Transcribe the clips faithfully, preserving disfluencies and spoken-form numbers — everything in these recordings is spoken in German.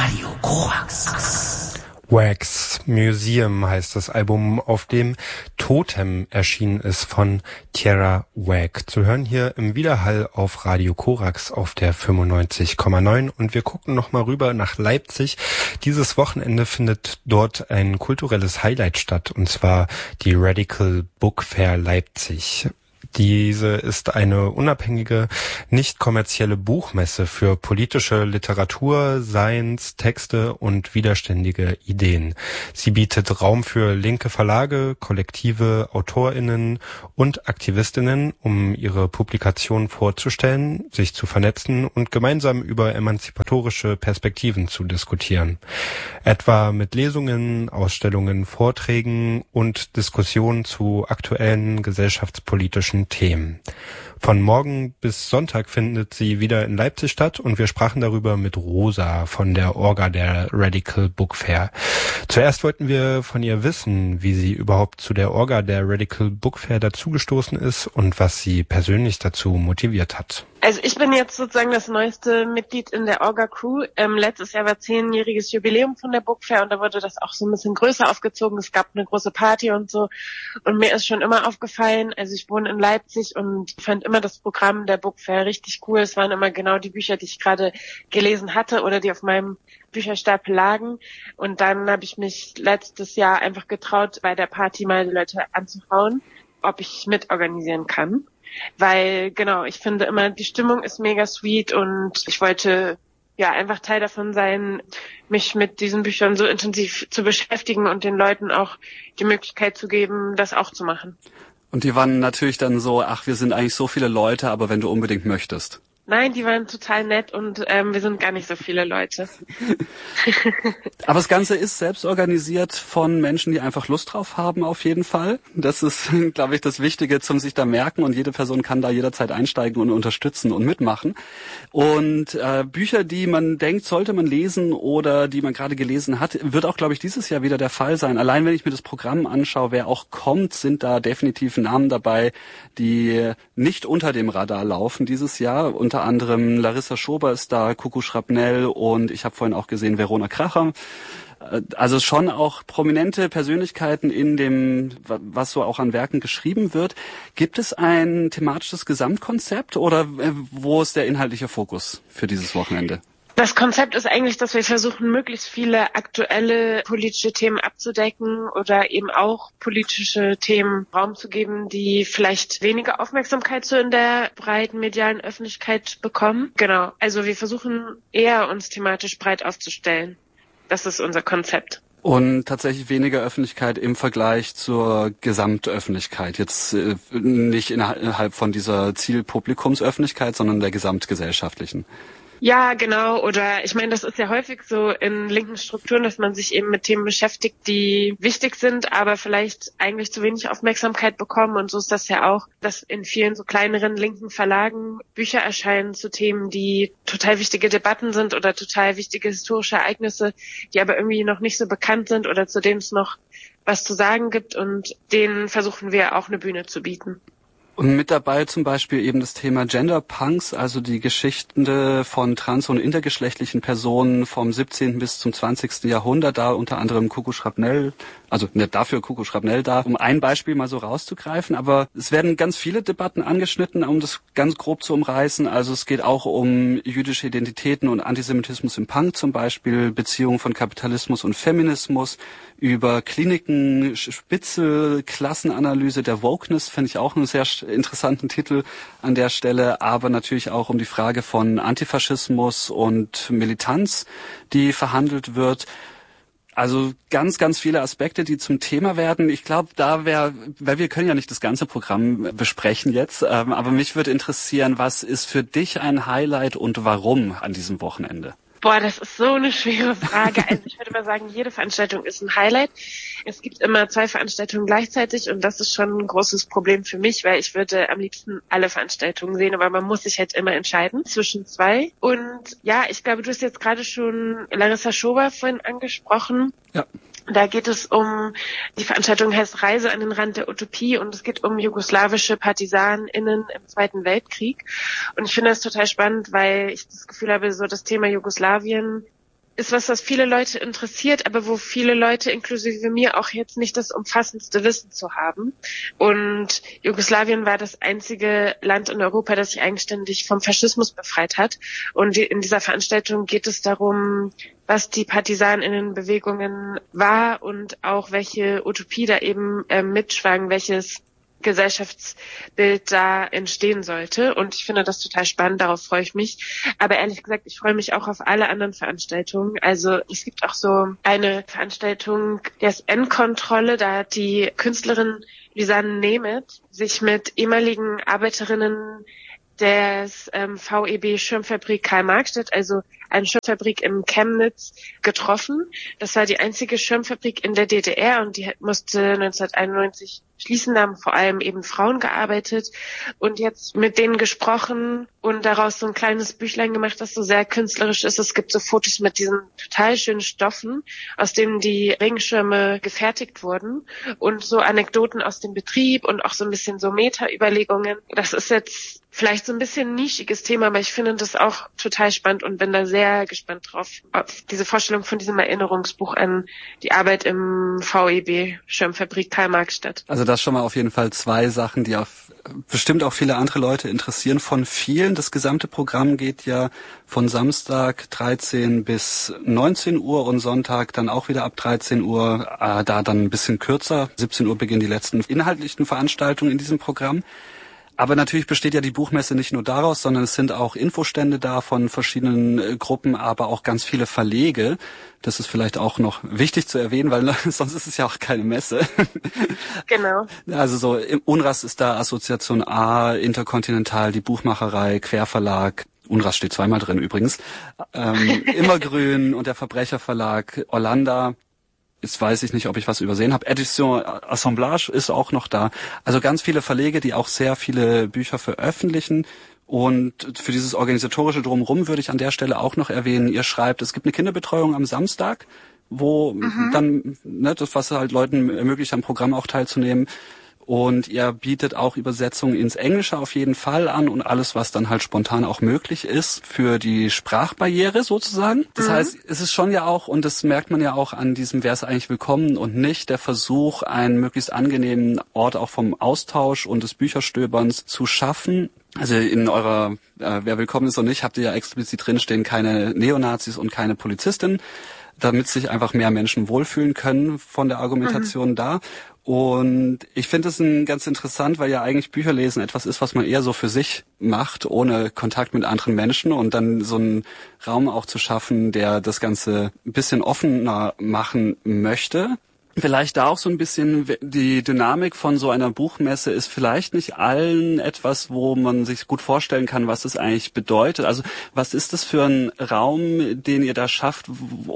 Radio Korax. Wax Museum heißt das Album, auf dem Totem erschienen ist von Tierra Whack. Zu hören hier im Widerhall auf Radio Korax auf der fünfundneunzig Komma neun. Und wir gucken nochmal rüber nach Leipzig. Dieses Wochenende findet dort ein kulturelles Highlight statt, und zwar die Radical Book Fair Leipzig. Diese ist eine unabhängige, nicht kommerzielle Buchmesse für politische Literatur, Science, Texte und widerständige Ideen. Sie bietet Raum für linke Verlage, Kollektive, AutorInnen und AktivistInnen, um ihre Publikationen vorzustellen, sich zu vernetzen und gemeinsam über emanzipatorische Perspektiven zu diskutieren. Etwa mit Lesungen, Ausstellungen, Vorträgen und Diskussionen zu aktuellen gesellschaftspolitischen Themen. Von morgen bis Sonntag findet sie wieder in Leipzig statt, und wir sprachen darüber mit Rosa von der Orga der Radical Book Fair. Zuerst wollten wir von ihr wissen, wie sie überhaupt zu der Orga der Radical Book Fair dazugestoßen ist und was sie persönlich dazu motiviert hat. Also ich bin jetzt sozusagen das neueste Mitglied in der Orga-Crew. Ähm, letztes Jahr war zehnjähriges Jubiläum von der Book Fair, und da wurde das auch so ein bisschen größer aufgezogen. Es gab eine große Party und so. Und mir ist schon immer aufgefallen, also ich wohne in Leipzig und fand immer das Programm der Book Fair richtig cool. Es waren immer genau die Bücher, die ich gerade gelesen hatte oder die auf meinem Bücherstapel lagen. Und dann habe ich mich letztes Jahr einfach getraut, bei der Party mal die Leute anzuhauen, ob ich mitorganisieren kann. Weil, genau, ich finde immer, die Stimmung ist mega sweet, und ich wollte ja einfach Teil davon sein, mich mit diesen Büchern so intensiv zu beschäftigen und den Leuten auch die Möglichkeit zu geben, das auch zu machen. Und die waren natürlich dann so, ach, wir sind eigentlich so viele Leute, aber wenn du unbedingt möchtest. Nein, die waren total nett, und ähm, wir sind gar nicht so viele Leute. Aber das Ganze ist selbst organisiert von Menschen, die einfach Lust drauf haben, auf jeden Fall. Das ist, glaube ich, das Wichtige zum sich da merken, und jede Person kann da jederzeit einsteigen und unterstützen und mitmachen. Und äh, Bücher, die man denkt, sollte man lesen oder die man gerade gelesen hat, wird auch, glaube ich, dieses Jahr wieder der Fall sein. Allein wenn ich mir das Programm anschaue, wer auch kommt, sind da definitiv Namen dabei, die nicht unter dem Radar laufen dieses Jahr. Unter anderem Larissa Schober ist da, Kuku Schrapnell, und ich habe vorhin auch gesehen Verona Kracher. Also schon auch prominente Persönlichkeiten in dem, was so auch an Werken geschrieben wird. Gibt es ein thematisches Gesamtkonzept, oder wo ist der inhaltliche Fokus für dieses Wochenende? Das Konzept ist eigentlich, dass wir versuchen, möglichst viele aktuelle politische Themen abzudecken oder eben auch politische Themen Raum zu geben, die vielleicht weniger Aufmerksamkeit so in der breiten medialen Öffentlichkeit bekommen. Genau. Also wir versuchen eher, uns thematisch breit aufzustellen. Das ist unser Konzept. Und tatsächlich weniger Öffentlichkeit im Vergleich zur Gesamtöffentlichkeit. Jetzt äh, nicht innerhalb von dieser Zielpublikumsöffentlichkeit, sondern der gesamtgesellschaftlichen. Ja, genau. Oder ich meine, das ist ja häufig so in linken Strukturen, dass man sich eben mit Themen beschäftigt, die wichtig sind, aber vielleicht eigentlich zu wenig Aufmerksamkeit bekommen. Und so ist das ja auch, dass in vielen so kleineren linken Verlagen Bücher erscheinen zu Themen, die total wichtige Debatten sind oder total wichtige historische Ereignisse, die aber irgendwie noch nicht so bekannt sind oder zu denen es noch was zu sagen gibt. Und denen versuchen wir auch eine Bühne zu bieten. Und mit dabei zum Beispiel eben das Thema Gender Punks, also die Geschichten von trans- und intergeschlechtlichen Personen vom siebzehnten bis zum zwanzigsten Jahrhundert, da unter anderem Kuku Schrapnell, also nicht dafür Kuku Schrapnell da, um ein Beispiel mal so rauszugreifen. Aber es werden ganz viele Debatten angeschnitten, um das ganz grob zu umreißen. Also es geht auch um jüdische Identitäten und Antisemitismus im Punk zum Beispiel, Beziehungen von Kapitalismus und Feminismus, über Kliniken, Spitzel, Klassenanalyse der Wokeness, finde ich auch einen sehr interessanten Titel an der Stelle, aber natürlich auch um die Frage von Antifaschismus und Militanz, die verhandelt wird. Also ganz, ganz viele Aspekte, die zum Thema werden. Ich glaube, da wäre, weil wir können ja nicht das ganze Programm besprechen jetzt, ähm, aber mich würde interessieren, was ist für dich ein Highlight und warum an diesem Wochenende? Boah, das ist so eine schwere Frage. Also ich würde mal sagen, jede Veranstaltung ist ein Highlight. Es gibt immer zwei Veranstaltungen gleichzeitig, und das ist schon ein großes Problem für mich, weil ich würde am liebsten alle Veranstaltungen sehen, aber man muss sich halt immer entscheiden zwischen zwei. Und ja, ich glaube, du hast jetzt gerade schon Larissa Schober vorhin angesprochen. Ja. Da geht es um, die Veranstaltung heißt Reise an den Rand der Utopie, und es geht um jugoslawische PartisanInnen im Zweiten Weltkrieg. Und ich finde das total spannend, weil ich das Gefühl habe, so das Thema Jugoslawien ist was, was viele Leute interessiert, aber wo viele Leute, inklusive mir, auch jetzt nicht das umfassendste Wissen zu haben. Und Jugoslawien war das einzige Land in Europa, das sich eigenständig vom Faschismus befreit hat. Und in dieser Veranstaltung geht es darum, was die PartisanInnen-Bewegungen war und auch welche Utopie da eben äh, mitschwang, welches Gesellschaftsbild da entstehen sollte. Und ich finde das total spannend, darauf freue ich mich. Aber ehrlich gesagt, ich freue mich auch auf alle anderen Veranstaltungen. Also es gibt auch so eine Veranstaltung, der ist Endkontrolle, da hat die Künstlerin Lisanne Nemeth sich mit ehemaligen Arbeiterinnen des ähm, V E B Schirmfabrik Karl-Marx-Stadt, also eine Schirmfabrik in Chemnitz, getroffen. Das war die einzige Schirmfabrik in der D D R und die musste neunzehnhunderteinundneunzig schließen. Da haben vor allem eben Frauen gearbeitet und jetzt mit denen gesprochen und daraus so ein kleines Büchlein gemacht, das so sehr künstlerisch ist. Es gibt so Fotos mit diesen total schönen Stoffen, aus denen die Regenschirme gefertigt wurden und so Anekdoten aus dem Betrieb und auch so ein bisschen so Meta-Überlegungen. Das ist jetzt vielleicht so ein bisschen ein nischiges Thema, aber ich finde das auch total spannend und bin da sehr gespannt drauf, auf diese Vorstellung von diesem Erinnerungsbuch an die Arbeit im V E B Schirmfabrik Karl-Marx-Stadt. Also das schon mal auf jeden Fall zwei Sachen, die auf bestimmt auch viele andere Leute interessieren. Von vielen, das gesamte Programm geht ja von Samstag dreizehn bis neunzehn Uhr und Sonntag dann auch wieder ab dreizehn Uhr, äh, da dann ein bisschen kürzer. siebzehn Uhr beginnen die letzten inhaltlichen Veranstaltungen in diesem Programm. Aber natürlich besteht ja die Buchmesse nicht nur daraus, sondern es sind auch Infostände da von verschiedenen äh, Gruppen, aber auch ganz viele Verlege. Das ist vielleicht auch noch wichtig zu erwähnen, weil sonst ist es ja auch keine Messe. Genau. Also so, im Unrast ist da Assoziation A, Interkontinental, die Buchmacherei, Querverlag. Unrast steht zweimal drin übrigens. Ähm, Immergrün und der Verbrecherverlag, Orlanda. Jetzt weiß ich nicht, ob ich was übersehen habe. Edition Assemblage ist auch noch da. Also ganz viele Verlege, die auch sehr viele Bücher veröffentlichen. Und für dieses organisatorische Drumherum würde ich an der Stelle auch noch erwähnen, ihr schreibt, es gibt eine Kinderbetreuung am Samstag, wo mhm. dann, ne, das, was halt Leuten ermöglicht, am Programm auch teilzunehmen. Und ihr bietet auch Übersetzungen ins Englische auf jeden Fall an und alles, was dann halt spontan auch möglich ist für die Sprachbarriere sozusagen. Das mhm. heißt, es ist schon ja auch, und das merkt man ja auch an diesem Wer ist eigentlich willkommen und nicht, der Versuch, einen möglichst angenehmen Ort auch vom Austausch und des Bücherstöberns zu schaffen. Also in eurer äh, Wer willkommen ist und nicht, habt ihr ja explizit drinstehen, keine Neonazis und keine Polizistin, damit sich einfach mehr Menschen wohlfühlen können von der Argumentation mhm. da. Und ich finde es ganz interessant, weil ja eigentlich Bücherlesen etwas ist, was man eher so für sich macht, ohne Kontakt mit anderen Menschen und dann so einen Raum auch zu schaffen, der das Ganze ein bisschen offener machen möchte. Vielleicht da auch so ein bisschen die Dynamik von so einer Buchmesse ist vielleicht nicht allen etwas, wo man sich gut vorstellen kann, was es eigentlich bedeutet. Also was ist das für ein Raum, den ihr da schafft,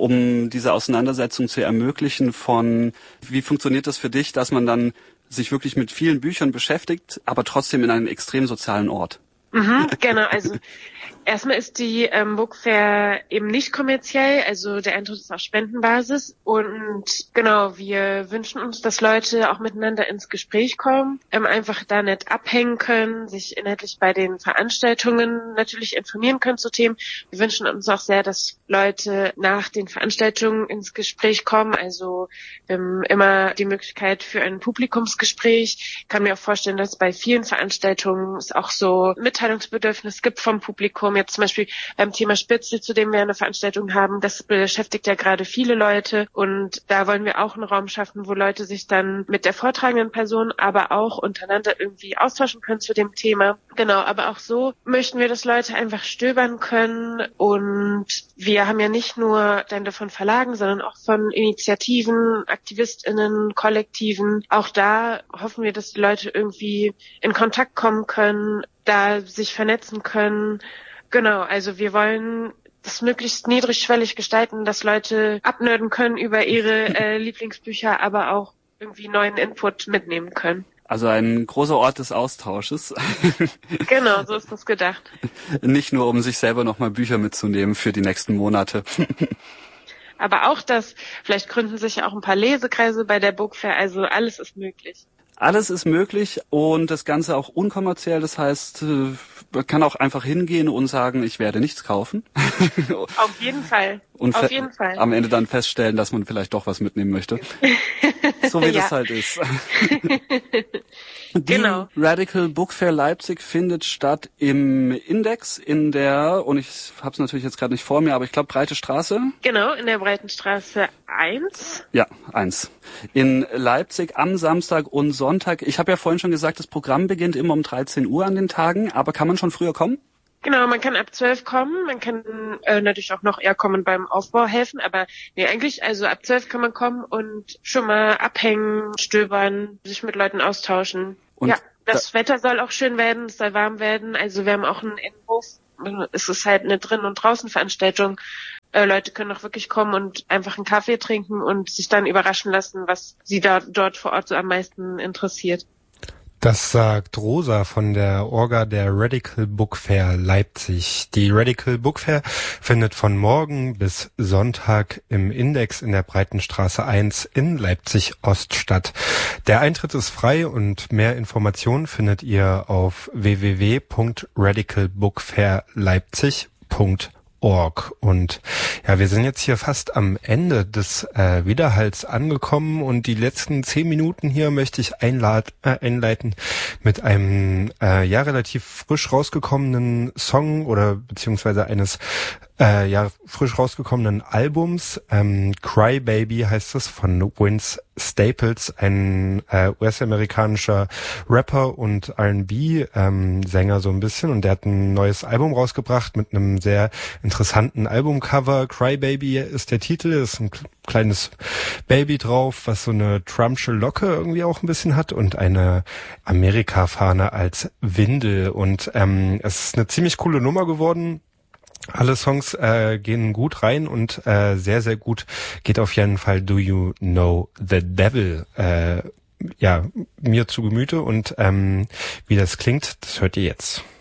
um diese Auseinandersetzung zu ermöglichen von, wie funktioniert das für dich, dass man dann sich wirklich mit vielen Büchern beschäftigt, aber trotzdem in einem extrem sozialen Ort? Mhm, genau, also erstmal ist die ähm, Book Fair eben nicht kommerziell, also der Eintritt ist auf Spendenbasis und genau, wir wünschen uns, dass Leute auch miteinander ins Gespräch kommen, ähm, einfach da nicht abhängen können, sich inhaltlich bei den Veranstaltungen natürlich informieren können zu Themen. Wir wünschen uns auch sehr, dass Leute nach den Veranstaltungen ins Gespräch kommen, also wir haben immer die Möglichkeit für ein Publikumsgespräch. Ich kann mir auch vorstellen, dass bei vielen Veranstaltungen es auch so Mitteilungsbedürfnis gibt vom Publikum. Jetzt zum Beispiel beim Thema Spitzel, zu dem wir eine Veranstaltung haben, das beschäftigt ja gerade viele Leute und da wollen wir auch einen Raum schaffen, wo Leute sich dann mit der vortragenden Person, aber auch untereinander irgendwie austauschen können zu dem Thema. Genau, aber auch so möchten wir, dass Leute einfach stöbern können und wir haben ja nicht nur Stände von Verlagen, sondern auch von Initiativen, AktivistInnen, Kollektiven. Auch da hoffen wir, dass die Leute irgendwie in Kontakt kommen können, da sich vernetzen können. Genau, also wir wollen das möglichst niedrigschwellig gestalten, dass Leute abnörden können über ihre äh, Lieblingsbücher, aber auch irgendwie neuen Input mitnehmen können. Also ein großer Ort des Austausches. Genau, so ist das gedacht. Nicht nur, um sich selber nochmal Bücher mitzunehmen für die nächsten Monate. Aber auch das, vielleicht gründen sich ja auch ein paar Lesekreise bei der Book Fair, also alles ist möglich. Alles ist möglich und das Ganze auch unkommerziell. Das heißt, man kann auch einfach hingehen und sagen, ich werde nichts kaufen. Auf jeden Fall. Und Auf fe- jeden Fall. am Ende dann feststellen, dass man vielleicht doch was mitnehmen möchte. So wie Ja. das halt ist. Die Genau. Radical Book Fair Leipzig findet statt im Index in der, und ich habe es natürlich jetzt gerade nicht vor mir, aber ich glaube Breite Straße. Genau, in der Breitenstraße eins. Ja, eins. In Leipzig am Samstag und Sonntag. Ich habe ja vorhin schon gesagt, das Programm beginnt immer um dreizehn Uhr an den Tagen, aber kann man schon früher kommen? Genau, man kann ab zwölf kommen, man kann äh, natürlich auch noch eher kommen beim Aufbau helfen, aber nee, eigentlich, also ab zwölf kann man kommen und schon mal abhängen, stöbern, sich mit Leuten austauschen. Und ja, das Wetter soll auch schön werden, es soll warm werden, also wir haben auch einen Innenhof, es ist halt eine Drin- und Draußenveranstaltung. Äh, Leute können auch wirklich kommen und einfach einen Kaffee trinken und sich dann überraschen lassen, was sie da dort vor Ort so am meisten interessiert. Das sagt Rosa von der Orga der Radical Book Fair Leipzig. Die Radical Book Fair findet von morgen bis Sonntag im Index in der Breitenstraße eins in Leipzig-Ost statt. Der Eintritt ist frei und mehr Informationen findet ihr auf w w w punkt radical book fair leipzig punkt org. Und ja, wir sind jetzt hier fast am Ende des äh, Widerhalls angekommen und die letzten zehn Minuten hier möchte ich einlad, äh, einleiten mit einem äh, ja relativ frisch rausgekommenen Song oder beziehungsweise eines äh, ja frisch rausgekommenen Albums. Ähm, Cry Baby heißt es von Vince Staples, ein äh, U S-amerikanischer Rapper und R and B-Sänger ähm, so ein bisschen, und der hat ein neues Album rausgebracht mit einem sehr interessanten Albumcover. Cry Baby ist der Titel, ist ein kleines Baby drauf, was so eine Trumpsche Locke irgendwie auch ein bisschen hat und eine Amerika-Fahne als Windel, und ähm, es ist eine ziemlich coole Nummer geworden. Alle Songs äh, gehen gut rein und äh, sehr, sehr gut geht auf jeden Fall Do You Know the Devil äh, ja mir zu Gemüte, und ähm, wie das klingt, das hört ihr jetzt.